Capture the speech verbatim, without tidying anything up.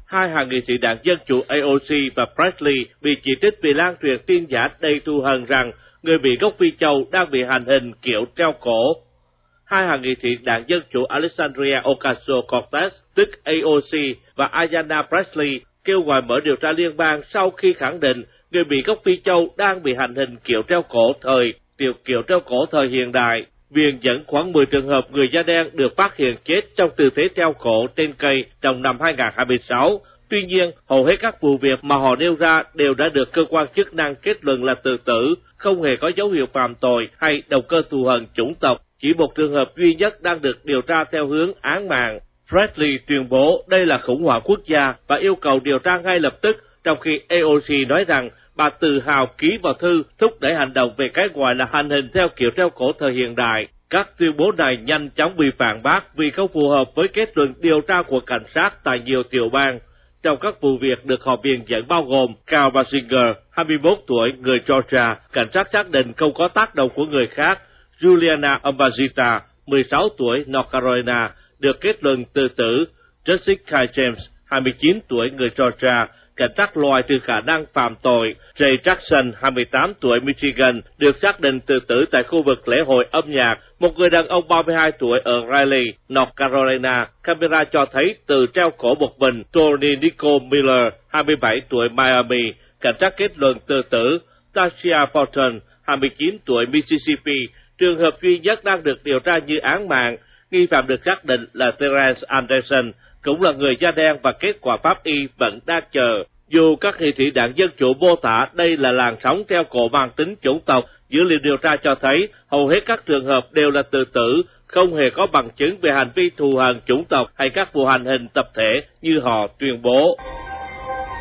hai hạ nghị sĩ đảng Dân Chủ a o xê và Presley bị chỉ trích vì lan truyền tin giả đầy thù hằn rằng người Mỹ gốc Phi Châu đang bị hành hình kiểu treo cổ. Hai hạ nghị sĩ đảng Dân Chủ Alexandria Ocasio-Cortez, tức a o xê, và Ayanna Presley kêu gọi mở điều tra liên bang sau khi khẳng định người Mỹ gốc Phi Châu đang bị hành hình kiểu treo cổ thời tiểu kiểu treo cổ thời hiện đại. Viện dẫn khoảng mười trường hợp người da đen được phát hiện chết trong tư thế treo cổ trên cây trong năm hai nghìn không trăm hai mươi sáu. Tuy nhiên, hầu hết các vụ việc mà họ nêu ra đều đã được cơ quan chức năng kết luận là tự tử, không hề có dấu hiệu phạm tội hay động cơ thù hằn chủng tộc. Chỉ một trường hợp duy nhất đang được điều tra theo hướng án mạng. Presley tuyên bố đây là khủng hoảng quốc gia và yêu cầu điều tra ngay lập tức, trong khi a o xê nói rằng bà tự hào ký vào thư thúc đẩy hành động về cái gọi là hành hình theo kiểu treo cổ thời hiện đại. Các tuyên bố này nhanh chóng bị phản bác vì không phù hợp với kết luận điều tra của cảnh sát tại nhiều tiểu bang. Trong các vụ việc được họ viện dẫn bao gồm Carl Basinger, hai mươi mốt tuổi, người Georgia, cảnh sát xác định không có tác động của người khác. Juliana Ambazita, mười sáu tuổi, North Carolina, được kết luận tự tử. Jessica James, hai mươi chín tuổi, người Georgia, cảnh sát loại trừ khả năng phạm tội. Jay Jackson, hai mươi tám tuổi, Michigan, được xác định tự tử tại khu vực lễ hội âm nhạc. Một người đàn ông ba mươi hai tuổi ở Raleigh, North Carolina, camera cho thấy từ treo cổ một mình. Tony Nicole Miller, hai mươi bảy tuổi, Miami, cảnh sát kết luận tự tử. Tasia Fortin, hai mươi chín tuổi, Mississippi, trường hợp duy nhất đang được điều tra như án mạng. Nghi phạm được xác định là Terence Anderson, cũng là người da đen và kết quả pháp y vẫn đang chờ. Dù các nghị sĩ đảng Dân Chủ mô tả đây là làn sóng treo cổ mang tính chủng tộc, dữ liệu điều tra cho thấy hầu hết các trường hợp đều là tự tử, không hề có bằng chứng về hành vi thù hằn chủng tộc hay các vụ hành hình tập thể như họ tuyên bố.